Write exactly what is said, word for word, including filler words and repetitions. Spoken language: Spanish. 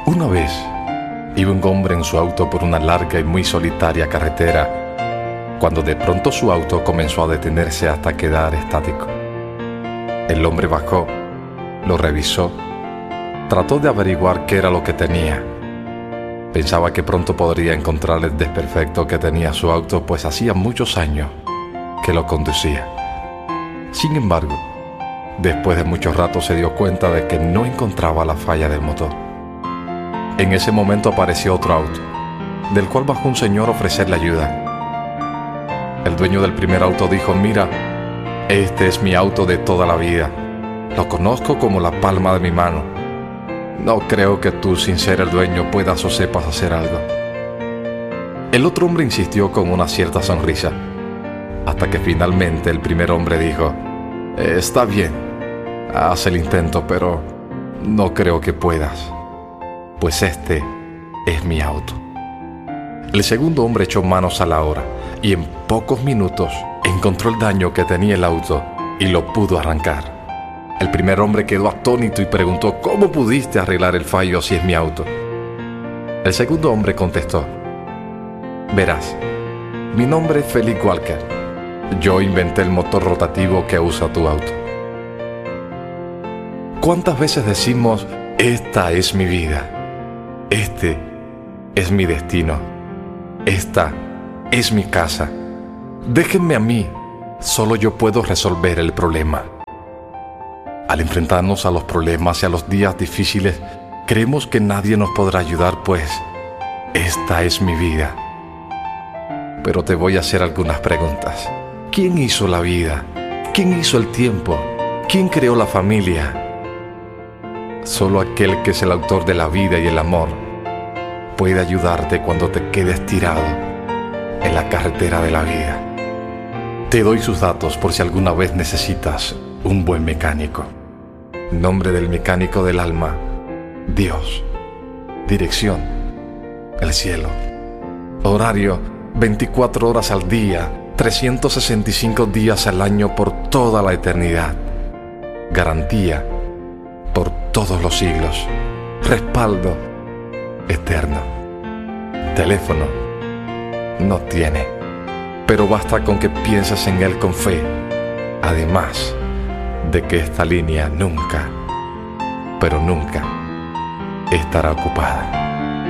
Una vez iba un hombre en su auto por una larga y muy solitaria carretera, cuando de pronto su auto comenzó a detenerse hasta quedar estático. El hombre bajó, lo revisó, trató de averiguar qué era lo que tenía. Pensaba que pronto podría encontrar el desperfecto que tenía su auto, pues hacía muchos años que lo conducía. Sin embargo, después de mucho rato se dio cuenta de que no encontraba la falla del motor. En ese momento apareció otro auto, del cual bajó un señor a ofrecerle ayuda. El dueño del primer auto dijo: mira, este es mi auto de toda la vida. Lo conozco como la palma de mi mano. No creo que tú, sin ser el dueño, puedas o sepas hacer algo. El otro hombre insistió con una cierta sonrisa, hasta que finalmente el primer hombre dijo: está bien, haz el intento, pero no creo que puedas, pues este es mi auto. El segundo hombre echó manos a la obra y en pocos minutos encontró el daño que tenía el auto y lo pudo arrancar. El primer hombre quedó atónito y preguntó: ¿cómo pudiste arreglar el fallo si es mi auto? El segundo hombre contestó: verás, mi nombre es Felix Walker. Yo inventé el motor rotativo que usa tu auto. ¿Cuántas veces decimos: esta es mi vida, este es mi destino, esta es mi casa, déjenme a mí, solo yo puedo resolver el problema? Al enfrentarnos a los problemas y a los días difíciles, creemos que nadie nos podrá ayudar, pues esta es mi vida. Pero te voy a hacer algunas preguntas. ¿Quién hizo la vida? ¿Quién hizo el tiempo? ¿Quién creó la familia? Solo aquel que es el autor de la vida y el amor puede ayudarte cuando te quedes tirado en la carretera de la vida. Te doy sus datos por si alguna vez necesitas un buen mecánico. Nombre del mecánico del alma: Dios. Dirección: el cielo. Horario: veinticuatro horas al día, trescientos sesenta y cinco días al año por toda la eternidad. Garantía: por todos los siglos. Respaldo: eterno. Teléfono: no tiene, pero basta con que pienses en él con fe. Además de que esta línea nunca, pero nunca estará ocupada.